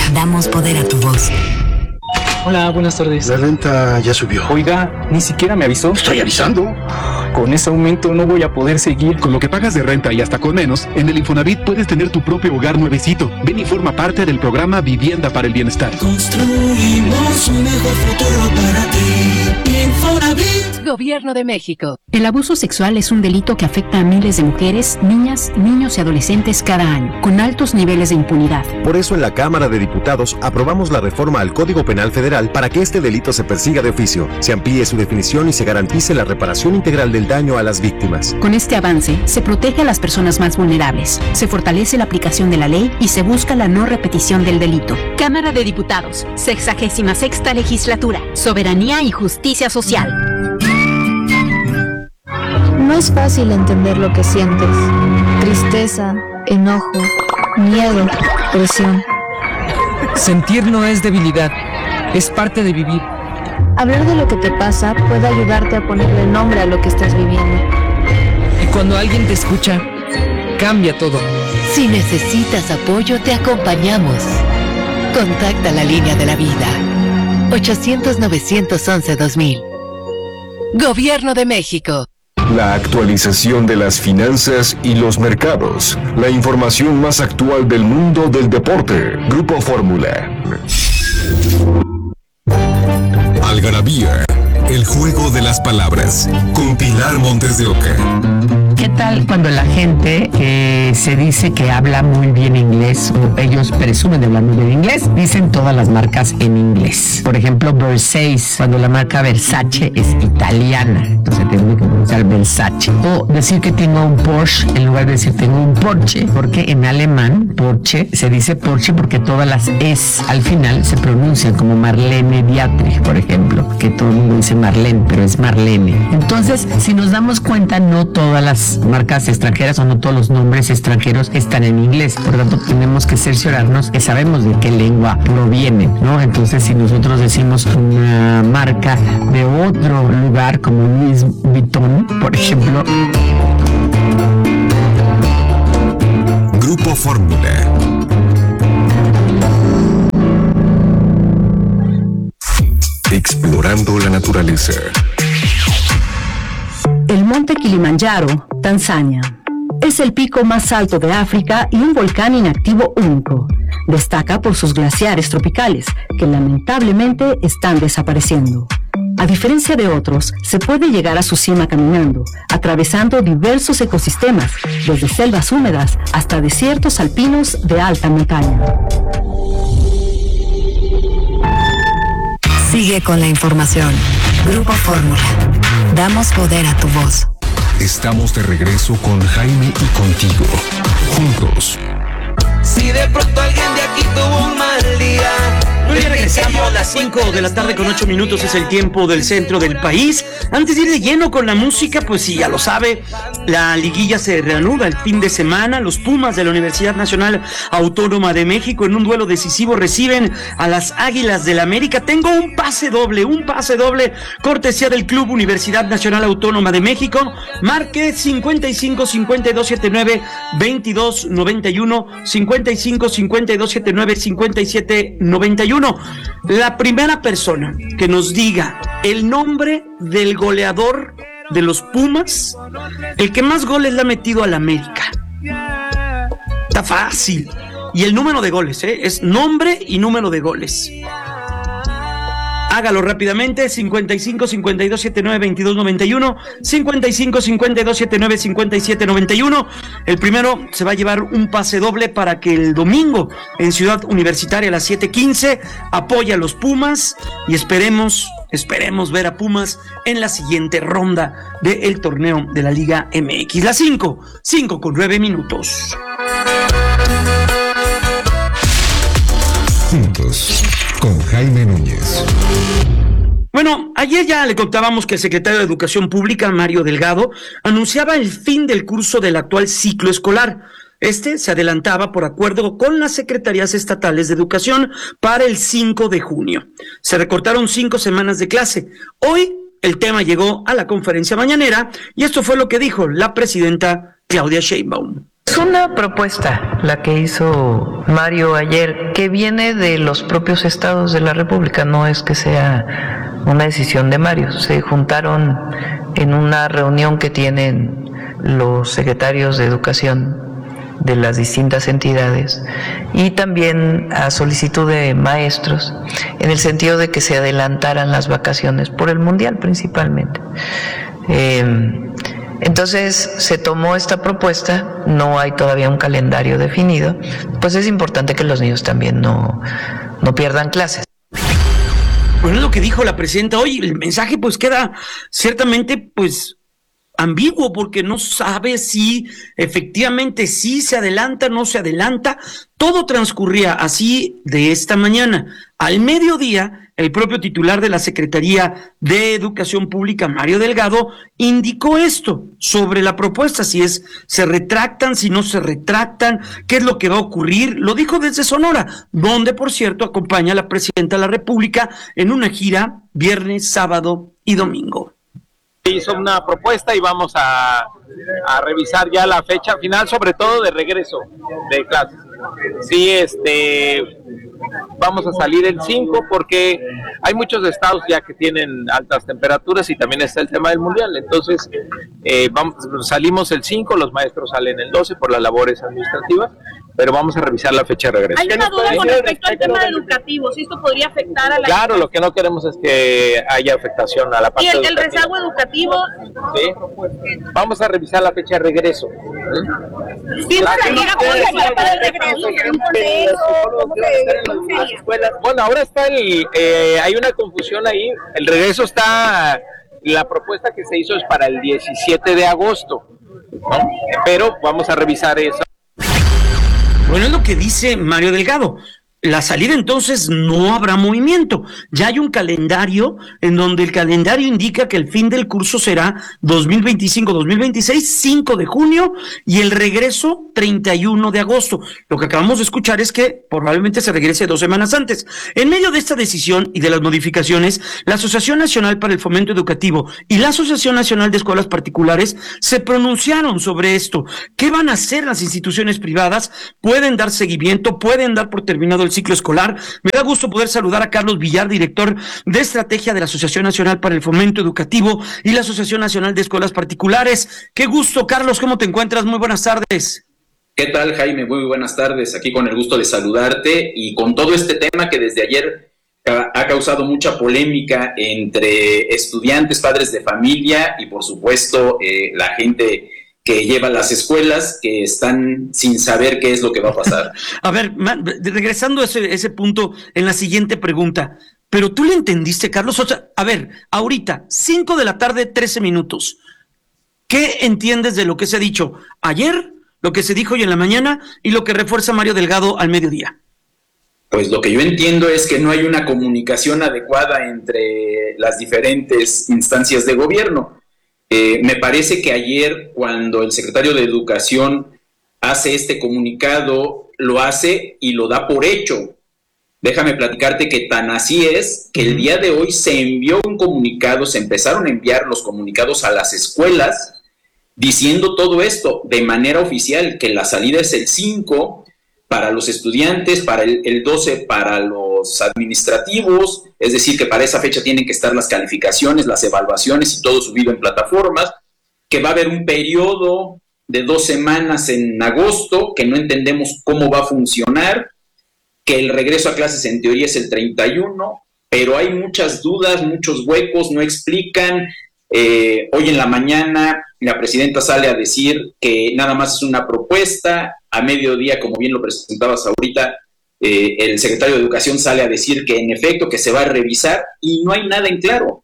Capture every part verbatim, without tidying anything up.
Damos poder a tu voz. Hola, buenas tardes. La renta ya subió. Oiga, ni siquiera me avisó. Estoy avisando. Con ese aumento no voy a poder seguir. Con lo que pagas de renta y hasta con menos, en el Infonavit puedes tener tu propio hogar nuevecito. Ven y forma parte del programa Vivienda para el Bienestar. Construimos un mejor futuro para ti. Infonavit. Gobierno de México. El abuso sexual es un delito que afecta a miles de mujeres, niñas, niños y adolescentes cada año, con altos niveles de impunidad. Por eso en la Cámara de Diputados aprobamos la reforma al Código Penal Federal para que este delito se persiga de oficio, se amplíe su definición y se garantice la reparación integral del daño a las víctimas. Con este avance, se protege a las personas más vulnerables, se fortalece la aplicación de la ley y se busca la no repetición del delito. Cámara de Diputados, sexagésima sexta legislatura, soberanía y justicia social. No es fácil entender lo que sientes. Tristeza, enojo, miedo, presión. Sentir no es debilidad, es parte de vivir. Hablar de lo que te pasa puede ayudarte a ponerle nombre a lo que estás viviendo. Y cuando alguien te escucha, cambia todo. Si necesitas apoyo, te acompañamos. Contacta la línea de la vida. ochocientos, novecientos once, dos mil. Gobierno de México. La actualización de las finanzas y los mercados. La información más actual del mundo del deporte. Grupo Fórmula. Algarabía, el juego de las palabras, con Pilar Montes de Oca. ¿Qué tal cuando la gente que se dice que habla muy bien inglés, o ellos presumen de hablar muy bien inglés, dicen todas las marcas en inglés? Por ejemplo, Versace, cuando la marca Versace es italiana, entonces tengo que pronunciar Versace. O decir que tengo un Porsche en lugar de decir tengo un Porsche, porque en alemán Porsche se dice Porsche porque todas las es al final se pronuncian como Marlene Dietrich, por ejemplo, que todo el mundo dice Marlene, pero es Marlene. Entonces, si nos damos cuenta, no todas las marcas extranjeras o no todos los nombres extranjeros están en inglés. Por lo tanto, tenemos que cerciorarnos que sabemos de qué lengua provienen, ¿no? Entonces, si nosotros decimos una marca de otro lugar, como Louis Vuitton, por ejemplo. Grupo Fórmula. Explorando la naturaleza. El monte Kilimanjaro, Tanzania. Es el pico más alto de África y un volcán inactivo único. Destaca por sus glaciares tropicales, que lamentablemente están desapareciendo. A diferencia de otros, se puede llegar a su cima caminando, atravesando diversos ecosistemas, desde selvas húmedas hasta desiertos alpinos de alta montaña. Sigue con la información. Grupo Fórmula. Damos poder a tu voz. Estamos de regreso con Jaime y contigo. Juntos. Si de pronto alguien de aquí tuvo un mal día. Hoy regresamos a las cinco de la tarde con ocho minutos, es el tiempo del centro del país. Antes de ir de lleno con la música, pues sí, ya lo sabe, la liguilla se reanuda el fin de semana. Los Pumas de la Universidad Nacional Autónoma de México en un duelo decisivo reciben a las Águilas del América. Tengo un pase doble, un pase doble, cortesía del Club Universidad Nacional Autónoma de México. Marque cincuenta y cinco, cincuenta y dos setenta y nueve, veintidós noventa y uno, cincuenta y cinco, cincuenta y dos setenta y nueve, cincuenta y siete noventa y uno. La primera persona que nos diga el nombre del goleador de los Pumas, el que más goles le ha metido al América. Está fácil. Y el número de goles, ¿eh? Es nombre y número de goles. Hágalo rápidamente, cincuenta y cinco, cincuenta y dos setenta y nueve, veintidós noventa y uno, cincuenta y cinco, cincuenta y dos setenta y nueve, cincuenta y siete noventa y uno. El primero se va a llevar un pase doble para que el domingo en Ciudad Universitaria a las siete quince apoye a los Pumas y esperemos, esperemos ver a Pumas en la siguiente ronda del torneo de la Liga M X. Las cinco, cinco con nueve minutos. Juntos, con Jaime Núñez. Bueno, ayer ya le contábamos que el secretario de Educación Pública, Mario Delgado, anunciaba el fin del curso del actual ciclo escolar. Este se adelantaba por acuerdo con las secretarías estatales de educación para el cinco de junio. Se recortaron cinco semanas de clase. Hoy el tema llegó a la conferencia mañanera y esto fue lo que dijo la presidenta Claudia Sheinbaum. Es una propuesta la que hizo Mario ayer, que viene de los propios estados de la República, no es que sea una decisión de Mario. Se juntaron en una reunión que tienen los secretarios de educación de las distintas entidades y también a solicitud de maestros, en el sentido de que se adelantaran las vacaciones por el Mundial principalmente. Eh, entonces se tomó esta propuesta, no hay todavía un calendario definido, pues es importante que los niños también no, no pierdan clases. Bueno, es lo que dijo la presidenta hoy. El mensaje pues queda ciertamente pues ambiguo, porque no sabe si efectivamente sí se adelanta, no se adelanta. Todo transcurría así de esta mañana. Al mediodía, el propio titular de la Secretaría de Educación Pública, Mario Delgado, indicó esto sobre la propuesta, si es se retractan, si no se retractan, qué es lo que va a ocurrir. Lo dijo desde Sonora, donde, por cierto, acompaña a la presidenta de la República en una gira viernes, sábado y domingo. Hizo una propuesta y vamos a, a revisar ya la fecha final, sobre todo de regreso de clases. Sí, este, vamos a salir el cinco porque hay muchos estados ya que tienen altas temperaturas y también está el tema del mundial. Entonces, eh, vamos, salimos el cinco, los maestros salen el doce por las labores administrativas, pero vamos a revisar la fecha de regreso. Hay una duda con respecto al tema educativo, si esto podría afectar a la... Claro, lo que no queremos es que haya afectación a la parte ¿Y el, el educativa. rezago educativo? Sí. Vamos a revisar la fecha de regreso. ¿Quién se la llega por para el regreso? ¿Un consejo? ¿Cómo se, cómo sería? Bueno, ahora está el... Eh, hay una confusión ahí. El regreso está... La propuesta que se hizo es para el diecisiete de agosto, ¿no? Pero vamos a revisar eso. Bueno, es lo que dice Mario Delgado. La salida entonces no habrá movimiento. Ya hay un calendario en donde el calendario indica que el fin del curso será dos mil veinticinco dos mil veintiséis, cinco de junio, y el regreso treinta y uno de agosto. Lo que acabamos de escuchar es que probablemente se regrese dos semanas antes. En medio de esta decisión y de las modificaciones, la Asociación Nacional para el Fomento Educativo y la Asociación Nacional de Escuelas Particulares se pronunciaron sobre esto. ¿Qué van a hacer las instituciones privadas? ¿Pueden dar seguimiento? ¿Pueden dar por terminado el ciclo escolar? Me da gusto poder saludar a Carlos Villar, director de estrategia de la Asociación Nacional para el Fomento Educativo y la Asociación Nacional de Escuelas Particulares. Qué gusto, Carlos, ¿cómo te encuentras? Muy buenas tardes. ¿Qué tal, Jaime? Muy buenas tardes, aquí con el gusto de saludarte y con todo este tema que desde ayer ha causado mucha polémica entre estudiantes, padres de familia y por supuesto eh, la gente que lleva las escuelas, que están sin saber qué es lo que va a pasar. A ver, regresando a ese, ese punto en la siguiente pregunta, pero tú le entendiste, Carlos, o sea, a ver, ahorita, cinco de la tarde, trece minutos, ¿qué entiendes de lo que se ha dicho ayer, lo que se dijo hoy en la mañana y lo que refuerza Mario Delgado al mediodía? Pues lo que yo entiendo es que no hay una comunicación adecuada entre las diferentes instancias de gobierno. Eh, me parece que ayer, cuando el secretario de Educación hace este comunicado, lo hace y lo da por hecho. Déjame platicarte que tan así es que el día de hoy se envió un comunicado, se empezaron a enviar los comunicados a las escuelas diciendo todo esto de manera oficial, que la salida es el cinco para los estudiantes, para el, el doce para los administrativos, es decir, que para esa fecha tienen que estar las calificaciones, las evaluaciones y todo subido en plataformas, que va a haber un periodo de dos semanas en agosto, que no entendemos cómo va a funcionar, que el regreso a clases en teoría es el treinta y uno, pero hay muchas dudas, muchos huecos, no explican. Eh, hoy en la mañana la presidenta sale a decir que nada más es una propuesta. A mediodía, como bien lo presentabas ahorita, eh, el secretario de Educación sale a decir que en efecto que se va a revisar y no hay nada en claro.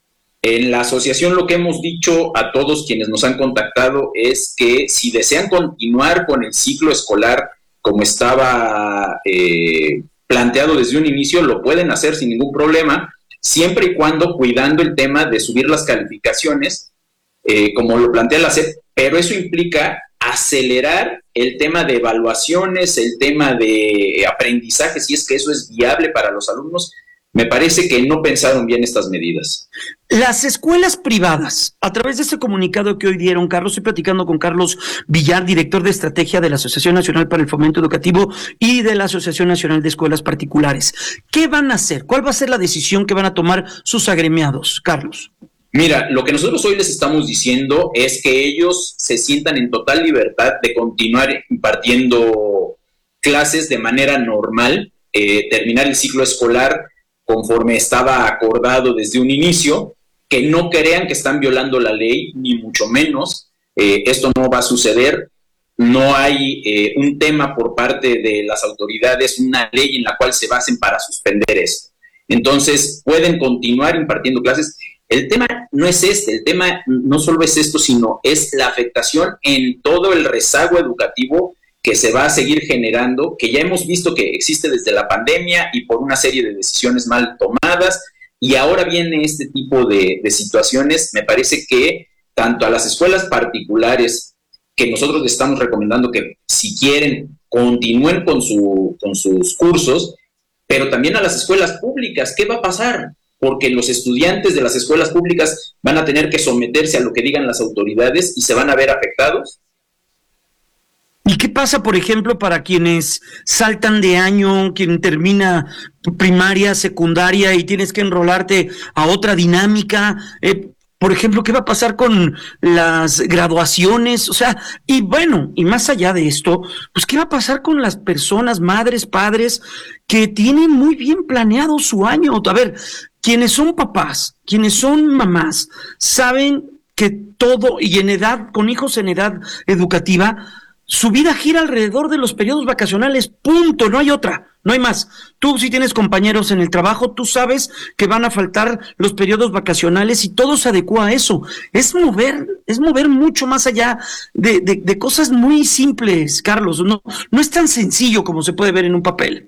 En la asociación lo que hemos dicho a todos quienes nos han contactado es que si desean continuar con el ciclo escolar como estaba eh, planteado desde un inicio, lo pueden hacer sin ningún problema, siempre y cuando cuidando el tema de subir las calificaciones, eh, como lo plantea la S E P, pero eso implica acelerar el tema de evaluaciones, el tema de aprendizaje, si es que eso es viable para los alumnos, me parece que no pensaron bien estas medidas. Las escuelas privadas, a través de este comunicado que hoy dieron, Carlos, estoy platicando con Carlos Villar, director de estrategia de la Asociación Nacional para el Fomento Educativo y de la Asociación Nacional de Escuelas Particulares. ¿Qué van a hacer? ¿Cuál va a ser la decisión que van a tomar sus agremiados, Carlos? Mira, lo que nosotros hoy les estamos diciendo es que ellos se sientan en total libertad de continuar impartiendo clases de manera normal, eh, terminar el ciclo escolar conforme estaba acordado desde un inicio, que no crean que están violando la ley, ni mucho menos. Eh, esto no va a suceder. No hay eh, un tema por parte de las autoridades, una ley en la cual se basen para suspender esto. Entonces, pueden continuar impartiendo clases. El tema no es este, el tema no solo es esto, sino es la afectación en todo el rezago educativo que se va a seguir generando, que ya hemos visto que existe desde la pandemia y por una serie de decisiones mal tomadas, y ahora viene este tipo de, de situaciones. Me parece que tanto a las escuelas particulares, que nosotros les estamos recomendando que si quieren continúen con, su, con sus cursos, pero también a las escuelas públicas. ¿Qué va a pasar? Porque los estudiantes de las escuelas públicas van a tener que someterse a lo que digan las autoridades y se van a ver afectados. ¿Y qué pasa, por ejemplo, para quienes saltan de año, quien termina primaria, secundaria y tienes que enrolarte a otra dinámica? Eh, por ejemplo, ¿qué va a pasar con las graduaciones? O sea, y bueno, y más allá de esto, pues ¿qué va a pasar con las personas, madres, padres, que tienen muy bien planeado su año? A ver, quienes son papás, quienes son mamás, saben que todo, y en edad, con hijos en edad educativa, su vida gira alrededor de los periodos vacacionales, punto, no hay otra, no hay más. Tú, si tienes compañeros en el trabajo, tú sabes que van a faltar los periodos vacacionales y todo se adecua a eso. Es mover, es mover mucho más allá de, de, de cosas muy simples, Carlos. No, no es tan sencillo como se puede ver en un papel.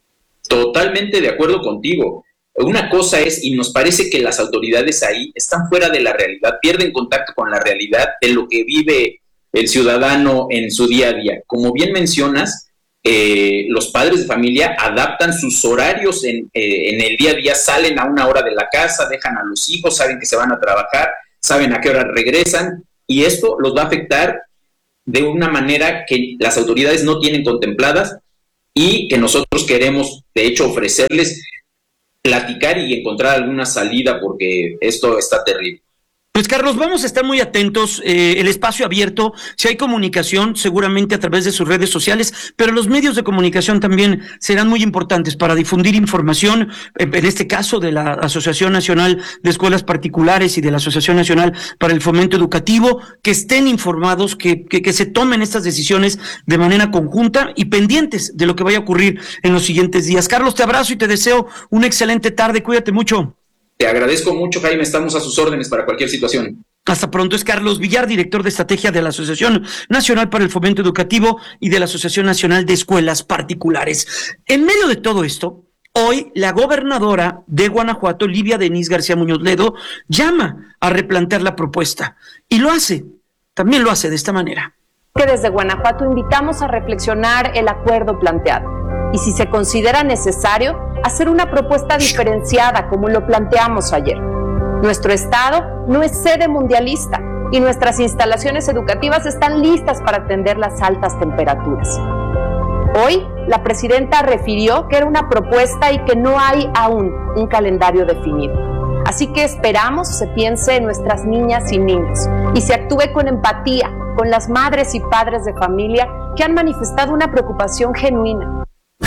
Totalmente de acuerdo contigo. Una cosa es, y nos parece que las autoridades ahí están fuera de la realidad, pierden contacto con la realidad de lo que vive el ciudadano en su día a día. Como bien mencionas, eh, los padres de familia adaptan sus horarios en, eh, en el día a día, salen a una hora de la casa, dejan a los hijos, saben que se van a trabajar, saben a qué hora regresan, y esto los va a afectar de una manera que las autoridades no tienen contempladas y que nosotros queremos, de hecho, ofrecerles platicar y encontrar alguna salida, porque esto está terrible. Pues Carlos, vamos a estar muy atentos, eh, el espacio abierto, si hay comunicación, seguramente a través de sus redes sociales, pero los medios de comunicación también serán muy importantes para difundir información, eh, en este caso de la Asociación Nacional de Escuelas Particulares y de la Asociación Nacional para el Fomento Educativo, que estén informados, que, que, que se tomen estas decisiones de manera conjunta y pendientes de lo que vaya a ocurrir en los siguientes días. Carlos, te abrazo y te deseo una excelente tarde, cuídate mucho. Te agradezco mucho, Jaime, estamos a sus órdenes para cualquier situación. Hasta pronto. Es Carlos Villar, director de estrategia de la Asociación Nacional para el Fomento Educativo y de la Asociación Nacional de Escuelas Particulares. En medio de todo esto, hoy la gobernadora de Guanajuato, Livia Denise García Muñoz Ledo, llama a replantear la propuesta y lo hace, también lo hace de esta manera. Que desde Guanajuato invitamos a reflexionar el acuerdo planteado y, si se considera necesario, hacer una propuesta diferenciada como lo planteamos ayer. Nuestro estado no es sede mundialista y nuestras instalaciones educativas están listas para atender las altas temperaturas. Hoy, la presidenta refirió que era una propuesta y que no hay aún un calendario definido. Así que esperamos se piense en nuestras niñas y niños y se actúe con empatía con las madres y padres de familia que han manifestado una preocupación genuina.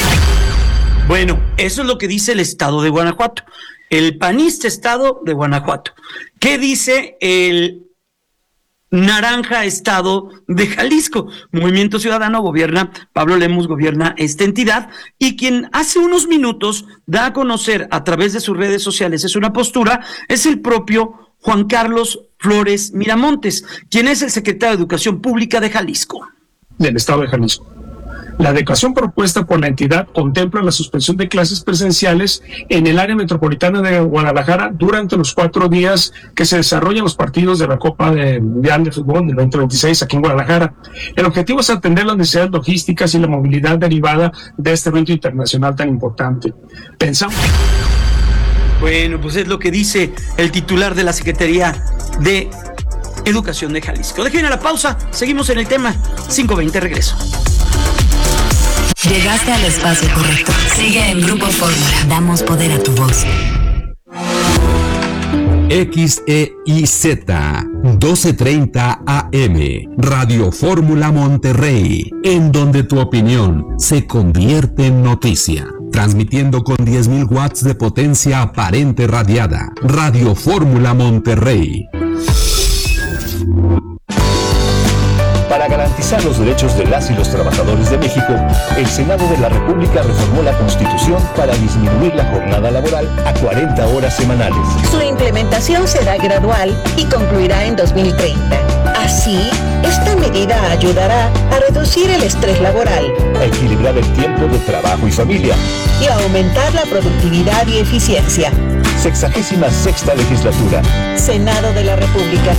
Bueno, eso es lo que dice el estado de Guanajuato, el panista estado de Guanajuato. ¿Qué dice el naranja estado de Jalisco? Movimiento Ciudadano gobierna, Pablo Lemus gobierna esta entidad, y quien hace unos minutos da a conocer a través de sus redes sociales es una postura, es el propio Juan Carlos Flores Miramontes, quien es el secretario de Educación Pública de Jalisco. Del estado de Jalisco. La adecuación propuesta por la entidad contempla la suspensión de clases presenciales en el área metropolitana de Guadalajara durante los cuatro días que se desarrollan los partidos de la Copa de Mundial de Fútbol del veinte veintiséis aquí en Guadalajara. El objetivo es atender las necesidades logísticas y la movilidad derivada de este evento internacional tan importante. Pensamos... Bueno, pues es lo que dice el titular de la Secretaría de Educación de Jalisco. Dejen a la pausa, seguimos en el tema. cinco veinte, regreso. Llegaste al espacio correcto. Sigue en Grupo Fórmula. Damos poder a tu voz. X E I Z doce treinta A M Radio Fórmula Monterrey, en donde tu opinión se convierte en noticia. Transmitiendo con diez mil watts de potencia aparente radiada. Radio Fórmula Monterrey. Para garantizar los derechos de las y los trabajadores de México, el Senado de la República reformó la Constitución para disminuir la jornada laboral a cuarenta horas semanales. Su implementación será gradual y concluirá en dos mil treinta. Así, esta medida ayudará a reducir el estrés laboral, a equilibrar el tiempo de trabajo y familia y a aumentar la productividad y eficiencia. Sexagésima sexta legislatura. Senado de la República.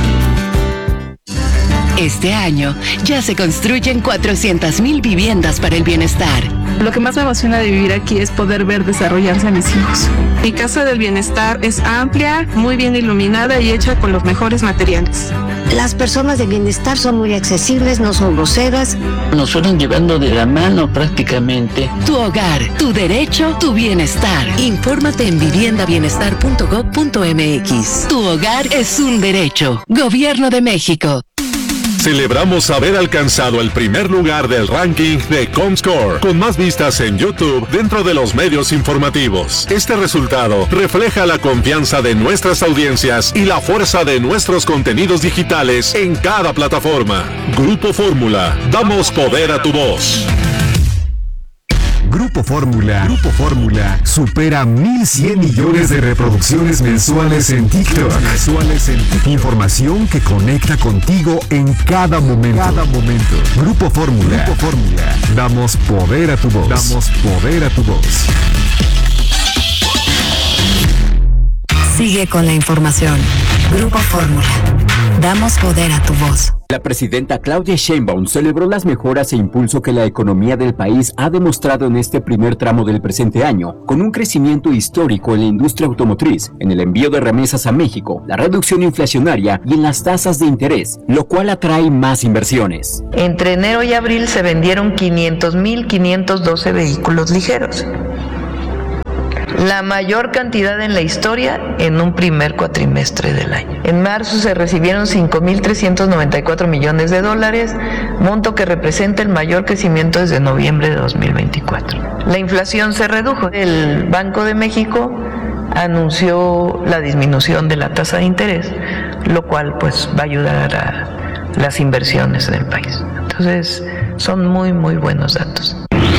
Este año ya se construyen cuatrocientas mil viviendas para el bienestar. Lo que más me emociona de vivir aquí es poder ver desarrollarse a mis hijos. Mi casa del bienestar es amplia, muy bien iluminada y hecha con los mejores materiales. Las personas de bienestar son muy accesibles, no son groseras. Nos fueron llevando de la mano prácticamente. Tu hogar, tu derecho, tu bienestar. Infórmate en vivienda bienestar punto gob punto eme equis. Tu hogar es un derecho. Gobierno de México. Celebramos haber alcanzado el primer lugar del ranking de Comscore, con más vistas en YouTube dentro de los medios informativos. Este resultado refleja la confianza de nuestras audiencias y la fuerza de nuestros contenidos digitales en cada plataforma. Grupo Fórmula, damos poder a tu voz. Grupo Fórmula, Grupo Fórmula supera mil cien millones de reproducciones mensuales en TikTok. Mensuales en TikTok. Información que conecta contigo en cada momento. Cada momento. Grupo Fórmula, Grupo Fórmula. Damos poder a tu voz. Damos poder a tu voz. Sigue con la información. Grupo Fórmula. Damos poder a tu voz. La presidenta Claudia Sheinbaum celebró las mejoras e impulso que la economía del país ha demostrado en este primer tramo del presente año, con un crecimiento histórico en la industria automotriz, en el envío de remesas a México, la reducción inflacionaria y en las tasas de interés, lo cual atrae más inversiones. Entre enero y abril se vendieron quinientos mil quinientos doce vehículos ligeros. La mayor cantidad en la historia en un primer cuatrimestre del año. En marzo se recibieron cinco mil trescientos noventa y cuatro millones de dólares, monto que representa el mayor crecimiento desde noviembre de dos mil veinticuatro. La inflación se redujo. El Banco de México anunció la disminución de la tasa de interés, lo cual pues va a ayudar a las inversiones en el país. Entonces, son muy, muy buenos datos.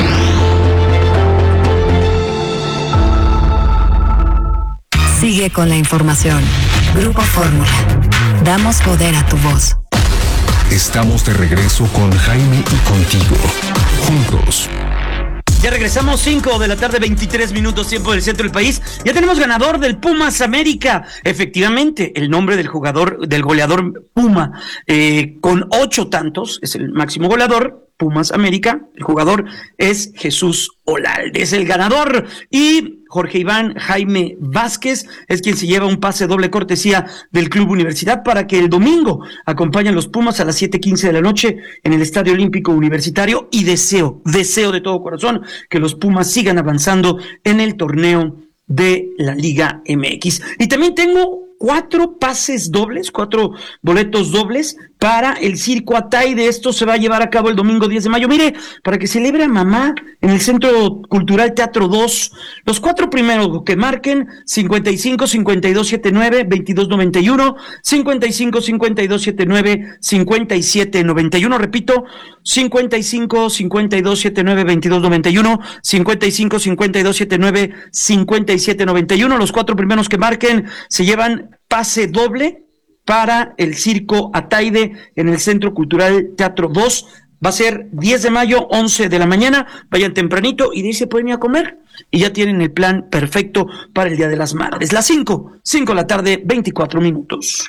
Sigue con la información. Grupo Fórmula. Damos poder a tu voz. Estamos de regreso con Jaime y contigo. Juntos. Ya regresamos, cinco de la tarde, veintitrés minutos, tiempo del centro del país. Ya tenemos ganador del Pumas América. Efectivamente, el nombre del jugador, del goleador Puma, eh, con ocho tantos, es el máximo goleador. Pumas América, el jugador es Jesús Olalde, es el ganador, y Jorge Iván Jaime Vázquez es quien se lleva un pase doble cortesía del Club Universidad para que el domingo acompañen los Pumas a las siete quince de la noche en el Estadio Olímpico Universitario, y deseo, deseo de todo corazón que los Pumas sigan avanzando en el torneo de la Liga M X. Y también tengo cuatro pases dobles, cuatro boletos dobles para el Circo Ataide. Esto se va a llevar a cabo el domingo diez de mayo. Mire, para que celebre a mamá en el Centro Cultural Teatro dos. Los cuatro primeros que marquen: cincuenta y cinco, cincuenta y dos, setenta y nueve, veintidós noventa y uno, cincuenta y cinco, cincuenta y dos, setenta y nueve, cincuenta y siete noventa y uno. Repito, cincuenta y cinco, cincuenta y dos, setenta y nueve, veintidós noventa y uno, cincuenta y cinco, cincuenta y dos, setenta y nueve, cincuenta y siete noventa y uno. Los cuatro primeros que marquen se llevan pase doble para el Circo Ataide en el Centro Cultural Teatro dos. Va a ser diez de mayo, once de la mañana. Vayan tempranito y de ahí se pueden ir a comer. Y ya tienen el plan perfecto para el Día de las Madres. Las cinco, cinco de la tarde, veinticuatro minutos.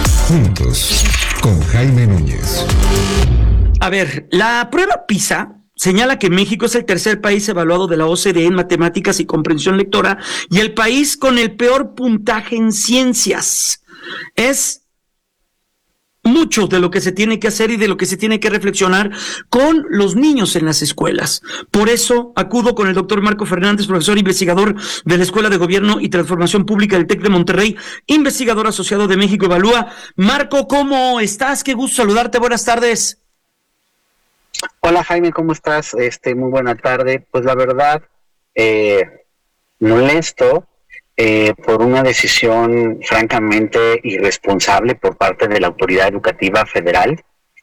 Juntos, con Jaime Núñez. A ver, la prueba PISA señala que México es el tercer país evaluado de la O C D E en matemáticas y comprensión lectora y el país con el peor puntaje en ciencias. Es mucho de lo que se tiene que hacer y de lo que se tiene que reflexionar con los niños en las escuelas. Por eso acudo con el doctor Marco Fernández, profesor investigador de la Escuela de Gobierno y Transformación Pública del TEC de Monterrey, investigador asociado de México Evalúa. Marco, ¿cómo estás? Qué gusto saludarte, buenas tardes. Hola Jaime, ¿cómo estás? Este, muy buena tarde. Pues la verdad, eh, molesto eh, por una decisión francamente irresponsable por parte de la autoridad educativa federal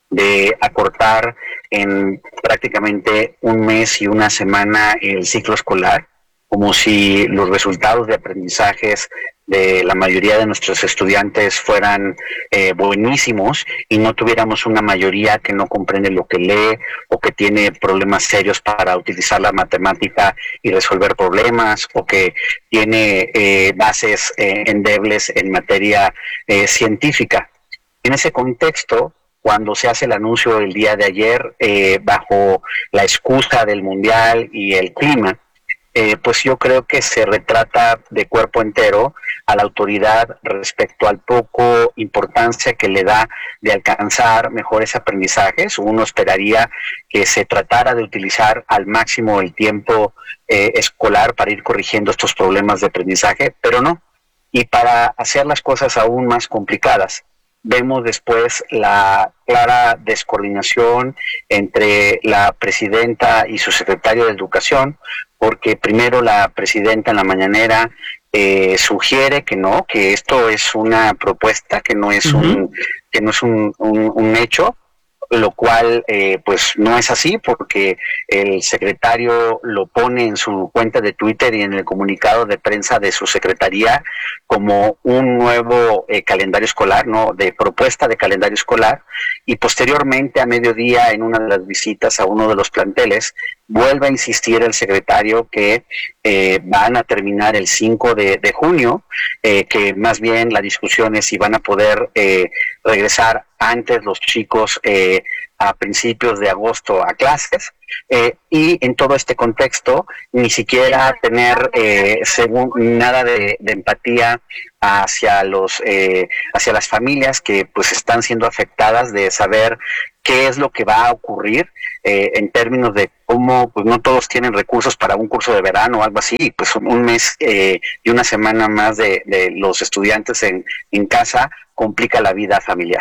de acortar en prácticamente un mes y una semana el ciclo escolar, como si los resultados de aprendizajes de la mayoría de nuestros estudiantes fueran eh, buenísimos y no tuviéramos una mayoría que no comprende lo que lee o que tiene problemas serios para utilizar la matemática y resolver problemas o que tiene eh, bases eh, endebles en materia eh, científica. En ese contexto, cuando se hace el anuncio el día de ayer eh, bajo la excusa del Mundial y el clima, Eh, pues yo creo que se retrata de cuerpo entero a la autoridad respecto al poco importancia que le da de alcanzar mejores aprendizajes. Uno esperaría que se tratara de utilizar al máximo el tiempo eh, escolar para ir corrigiendo estos problemas de aprendizaje, pero no. Y para hacer las cosas aún más complicadas, vemos después la clara descoordinación entre la presidenta y su secretario de Educación, porque primero la presidenta en la mañanera eh, sugiere que no, que esto es una propuesta, que no es uh-huh. un que no es un, un, un hecho, lo cual eh, pues no es así, porque el secretario lo pone en su cuenta de Twitter y en el comunicado de prensa de su secretaría como un nuevo eh, calendario escolar, no, de propuesta de calendario escolar, y posteriormente a mediodía en una de las visitas a uno de los planteles vuelve a insistir el secretario que eh, van a terminar el cinco de junio, eh, que más bien la discusión es si van a poder eh, regresar antes los chicos eh, a principios de agosto a clases, eh, y en todo este contexto ni siquiera tener eh, según nada de, de empatía hacia los eh, hacia las familias que pues están siendo afectadas, de saber qué es lo que va a ocurrir eh, en términos de cómo pues no todos tienen recursos para un curso de verano o algo así, pues un mes eh, y una semana más de, de los estudiantes en, en casa complica la vida familiar.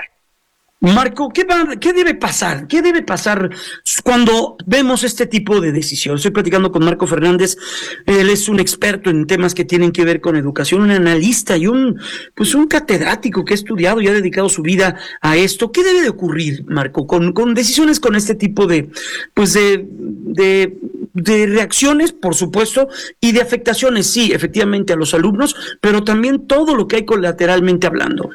Marco, ¿qué, va, ¿qué debe pasar? ¿Qué debe pasar cuando vemos este tipo de decisiones? Estoy platicando con Marco Fernández, él es un experto en temas que tienen que ver con educación, un analista y un pues un catedrático que ha estudiado y ha dedicado su vida a esto. ¿Qué debe de ocurrir, Marco, con, con decisiones con este tipo de pues de, de, de reacciones, por supuesto, y de afectaciones, sí, efectivamente a los alumnos, pero también todo lo que hay colateralmente hablando?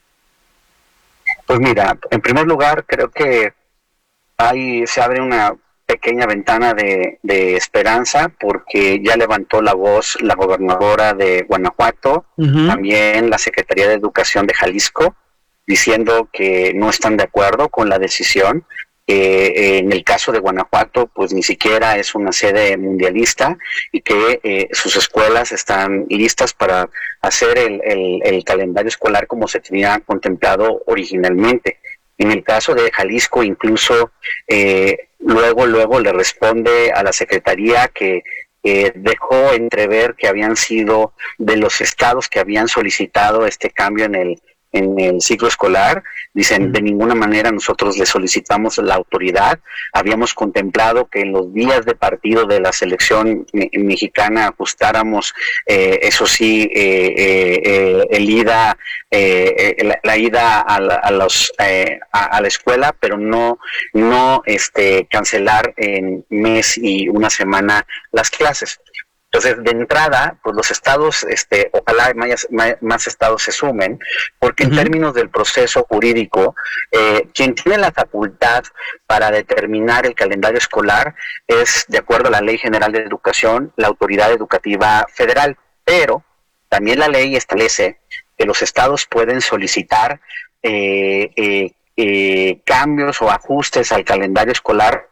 Pues mira, en primer lugar, creo que ahí se abre una pequeña ventana de, de esperanza, porque ya levantó la voz la gobernadora de Guanajuato, uh-huh. también la Secretaría de Educación de Jalisco, diciendo que no están de acuerdo con la decisión. Eh, en el caso de Guanajuato, pues ni siquiera es una sede mundialista y que eh, sus escuelas están listas para hacer el, el, el calendario escolar como se tenía contemplado originalmente. En el caso de Jalisco, incluso eh, luego, luego le responde a la Secretaría que eh, dejó entrever que habían sido de los estados que habían solicitado este cambio en el en el ciclo escolar. Dicen, de ninguna manera nosotros le solicitamos la autoridad, habíamos contemplado que en los días de partido de la selección me- mexicana ajustáramos, eh, eso sí, eh, eh, eh, el ida, eh, eh, la, la ida a la, a, los, eh, a, a la escuela, pero no, no este, cancelar en mes y una semana las clases. Entonces, de entrada, pues los estados, este, ojalá más, más estados se sumen, porque uh-huh. en términos del proceso jurídico, eh, quien tiene la facultad para determinar el calendario escolar es, de acuerdo a la Ley General de Educación, la Autoridad Educativa Federal, pero también la ley establece que los estados pueden solicitar eh, eh, eh, cambios o ajustes al calendario escolar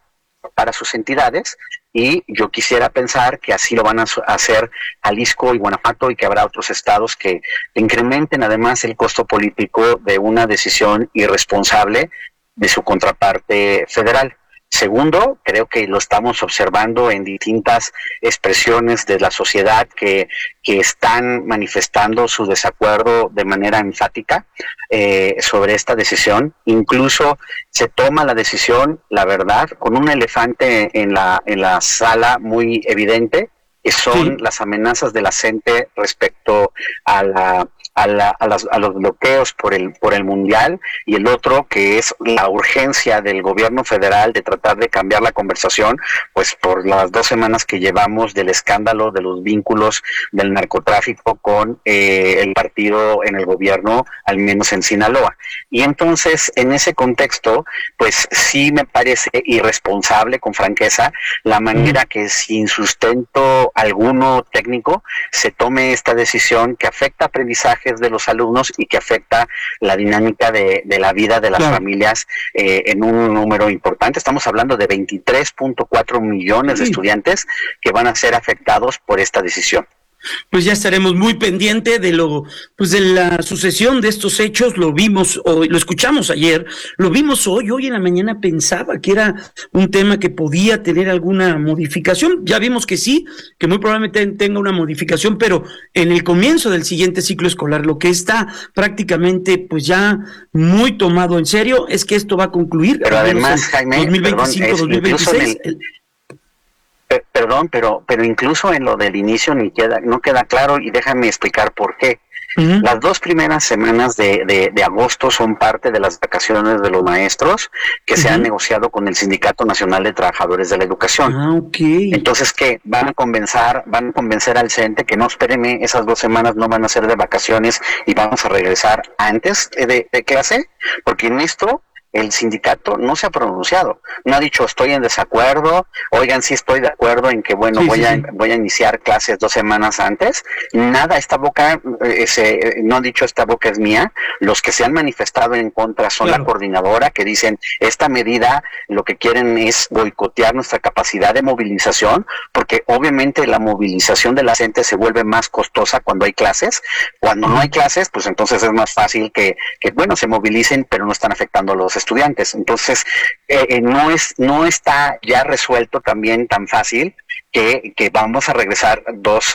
para sus entidades, y yo quisiera pensar que así lo van a hacer Jalisco y Guanajuato, y que habrá otros estados que incrementen además el costo político de una decisión irresponsable de su contraparte federal. Segundo, creo que lo estamos observando en distintas expresiones de la sociedad que, que están manifestando su desacuerdo de manera enfática eh, sobre esta decisión. Incluso se toma la decisión, la verdad, con un elefante en la, en la sala muy evidente, que son sí. las amenazas de la gente respecto a la A, la, a, las, a los bloqueos por el por el mundial, y el otro que es la urgencia del gobierno federal de tratar de cambiar la conversación, pues por las dos semanas que llevamos del escándalo de los vínculos del narcotráfico con eh, el partido en el gobierno, al menos en Sinaloa. Y entonces, en ese contexto, pues sí me parece irresponsable, con franqueza, la manera mm. que sin sustento alguno técnico se tome esta decisión que afecta aprendizaje de los alumnos y que afecta la dinámica de, de la vida de las claro. familias eh, en un número importante. Estamos hablando de veintitrés punto cuatro millones sí. de estudiantes que van a ser afectados por esta decisión. Pues ya estaremos muy pendiente de lo, pues de la sucesión de estos hechos. Lo vimos hoy, lo escuchamos ayer, lo vimos hoy, hoy en la mañana pensaba que era un tema que podía tener alguna modificación. Ya vimos que sí, que muy probablemente tenga una modificación, pero en el comienzo del siguiente ciclo escolar, lo que está prácticamente pues ya muy tomado en serio es que esto va a concluir. Pero además, Jaime, dos mil veinticinco, dos mil veintiséis. El... Perdón, pero pero incluso en lo del inicio ni queda no queda claro, y déjame explicar por qué. Uh-huh. Las dos primeras semanas de, de, de agosto son parte de las vacaciones de los maestros que uh-huh. se han negociado con el Sindicato Nacional de Trabajadores de la Educación. Ah, okay. Entonces, ¿qué? Van a convencer, van a convencer al CENTE que no, espéreme, esas dos semanas no van a ser de vacaciones y vamos a regresar antes de, de clase, porque en esto el sindicato no se ha pronunciado, no ha dicho estoy en desacuerdo, oigan, sí estoy de acuerdo en que bueno, sí, voy sí, a sí. voy a iniciar clases dos semanas antes, nada, esta boca, eh, se, no ha dicho esta boca es mía, los que se han manifestado en contra son claro. la coordinadora, que dicen esta medida lo que quieren es boicotear nuestra capacidad de movilización, porque obviamente la movilización de la gente se vuelve más costosa cuando hay clases, cuando no hay clases, pues entonces es más fácil que, que bueno, se movilicen, pero no están afectando a los estudiantes. Entonces eh, no es no está ya resuelto también tan fácil que, que vamos a regresar dos